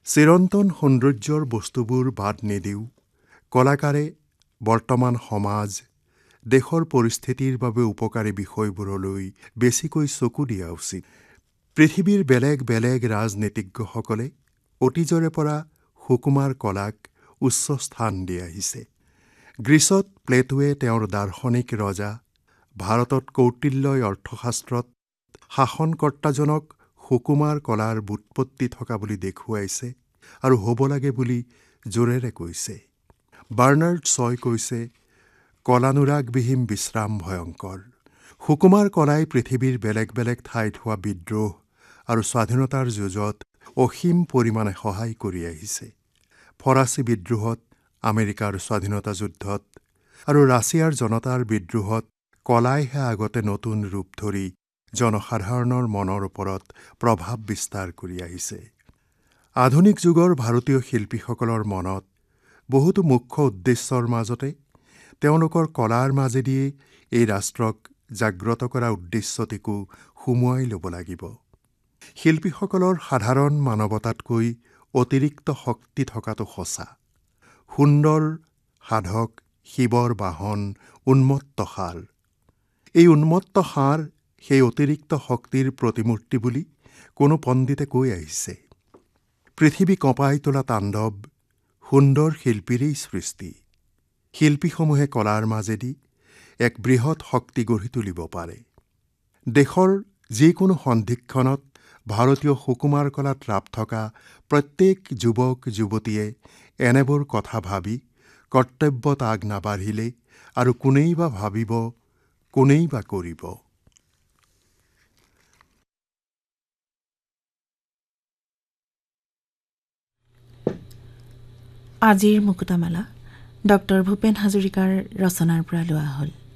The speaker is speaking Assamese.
চিৰন্তন সৌন্দৰ্যৰ বস্তুবোৰ বাদ নিদিও কলাকাৰে বৰ্তমান সমাজ দেশৰ পৰিস্থিতিৰ বাবে উপকাৰী বিষয়বোৰলৈ বেছিকৈ চকু দিয়া উচিত। পৃথিৱীৰ বেলেগ বেলেগ ৰাজনীতিজ্ঞসকলে অতীজৰে পৰা সুকুমাৰ কলাক উচ্চ স্থান দি আহিছে। গ্ৰীচত প্লেটোৱে তেওঁৰ দাৰ্শনিক ৰজা, ভাৰতত কৌটিল্যই অৰ্থশাস্ত্ৰত শাসনকৰ্তাজনক সুকুমাৰ কলাৰ বুৎপত্তি থকা বুলি দেখুৱাইছে আৰু হ'ব লাগে বুলি জোৰেৰে কৈছে। বাৰ্নাৰ্ড শ্বই কৈছে, কলানুৰাগবিহীন বিশ্ৰাম ভয়ংকৰ। সুকুমাৰ কলাই পৃথিৱীৰ বেলেগ বেলেগ ঠাইত হোৱা বিদ্ৰোহ আৰু স্বাধীনতাৰ যুঁজত অসীম পৰিমাণে সহায় কৰি আহিছে। ফৰাচী বিদ্ৰোহত, আমেৰিকাৰ স্বাধীনতা যুদ্ধত আৰু ৰাছিয়াৰ জনতাৰ বিদ্ৰোহত কলাইহে আগতে নতুন ৰূপ ধৰি জনসাধাৰণৰ মনৰ ওপৰত প্ৰভাৱ বিস্তাৰ কৰি আহিছে। আধুনিক যুগৰ ভাৰতীয় শিল্পীসকলৰ মনত বহুতো মুখ্য উদ্দেশ্যৰ মাজতে তেওঁলোকৰ কলাৰ মাজেদিয়ে এই ৰাষ্ট্ৰক জাগ্ৰত কৰা উদ্দেশ্যটিকো সুমুৱাই ল'ব লাগিব। শিল্পীসকলৰ সাধাৰণ মানৱতাতকৈ অতিৰিক্ত শক্তি থকাটো সঁচা। সুন্দৰ সাধক শিৱৰ বাহন উন্মত্ত ষাঁড়। এই উন্মত্ত ষাঁড় সেই অতিৰিক্ত শক্তিৰ প্ৰতিমূৰ্তি বুলি কোনো পণ্ডিতে কৈ আহিছে। পৃথিৱী কঁপাই তোলা তাণ্ডৱ সুন্দৰ শিল্পীৰেই সৃষ্টি। শিল্পীসমূহে কলাৰ মাজেদি এক বৃহৎ শক্তি গঢ়ি তুলিব পাৰে। দেশৰ যিকোনো সন্ধিক্ষণত ভাৰতীয় সুকুমাৰ কলাত ৰাপ থকা প্ৰত্যেক যুৱক যুৱতীয়ে এনেবোৰ কথা ভাবি কৰ্তব্যত আগ নাবাঢ়িলে আৰু কোনেই বা ভাবিব, কোনেই বা কৰিব। আজিৰ মুকুতামালা ডক্টৰ ভূপেন হাজৰিকাৰ ৰচনাৰ পৰা লোৱা হ'ল।